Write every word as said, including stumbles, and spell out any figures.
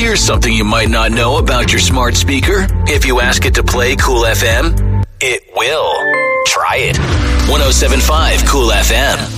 Here's something you might not know about your smart speaker. If you ask it to play Cool F M, it will. Try it. one oh seven point five Cool F M.